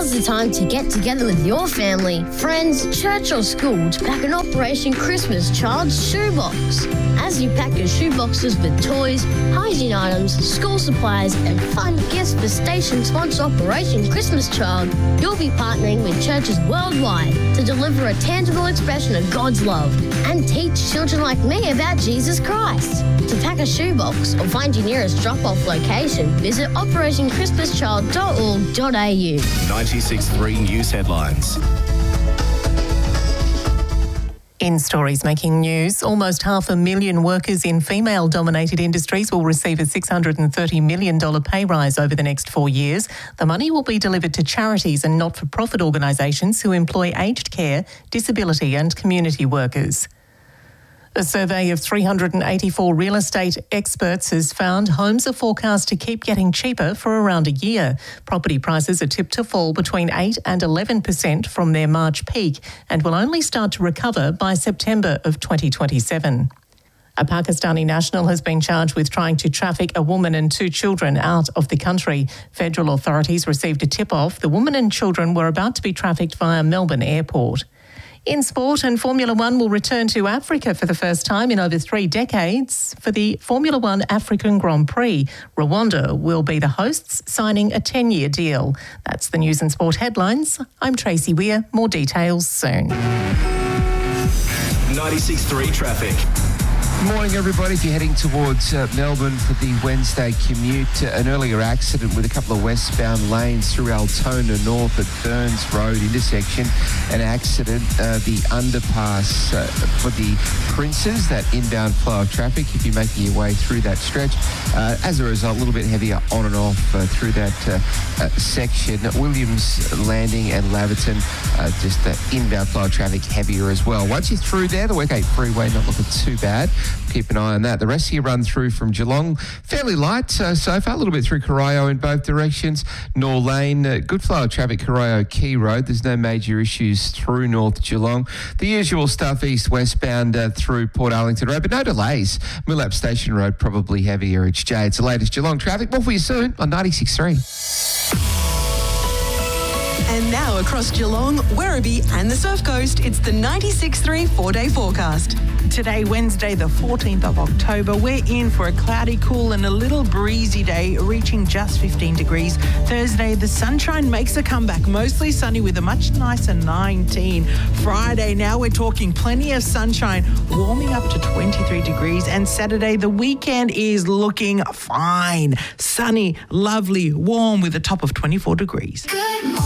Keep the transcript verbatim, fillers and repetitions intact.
Now's the time to get together with your family, friends, church or school to pack an Operation Christmas Child's shoebox. As you pack your shoeboxes with toys, hygiene items, school supplies and fun gifts for station sponsor Operation Christmas Child, you'll be partnering with churches worldwide to deliver a tangible expression of God's love and teach children like me about Jesus Christ. To pack a shoebox or find your nearest drop-off location, visit operation christmas child dot org dot a u. ninety-six point three News Headlines. In stories making news, almost half a million workers in female-dominated industries will receive a six hundred thirty million dollars pay rise over the next four years. The money will be delivered to charities and not-for-profit organisations who employ aged care, disability and community workers. A survey of three hundred eighty-four real estate experts has found homes are forecast to keep getting cheaper for around a year. Property prices are tipped to fall between eight and eleven percent from their March peak and will only start to recover by September of twenty twenty-seven. A Pakistani national has been charged with trying to traffic a woman and two children out of the country. Federal authorities received a tip-off. The woman and children were about to be trafficked via Melbourne Airport. In sport, and Formula One will return to Africa for the first time in over three decades for the Formula One African Grand Prix. Rwanda will be the hosts, signing a ten-year deal. That's the news and sport headlines. I'm Tracy Weir. More details soon. ninety-six point three traffic. Morning, everybody. If you're heading towards uh, Melbourne for the Wednesday commute, uh, an earlier accident with a couple of westbound lanes through Altona North at Burns Road intersection. An accident, uh, the underpass uh, for the Princes, that inbound flow of traffic, if you're making your way through that stretch. Uh, as a result, a little bit heavier on and off uh, through that uh, uh, section. Williams Landing and Laverton, uh, just the inbound flow of traffic heavier as well. Once you're through there, the Westgate Freeway not looking too bad. Keep an eye on that. The rest of you run through from Geelong, fairly light uh, so far, a little bit through Corio in both directions. Nor Lane, uh, good flow of traffic, Corio Key Road. There's no major issues through North Geelong. The usual stuff east-westbound uh, through Port Arlington Road, but no delays. Millap Station Road probably heavier each day. It's the latest Geelong traffic. More for you soon on ninety-six point three. And now across Geelong, Werribee and the Surf Coast, it's the ninety-six point three four-day forecast. Today, Wednesday, the fourteenth of October, we're in for a cloudy, cool and a little breezy day, reaching just fifteen degrees. Thursday, the sunshine makes a comeback, mostly sunny with a much nicer nineteen. Friday, now we're talking plenty of sunshine, warming up to twenty-three degrees. And Saturday, the weekend is looking fine. Sunny, lovely, warm with a top of twenty-four degrees.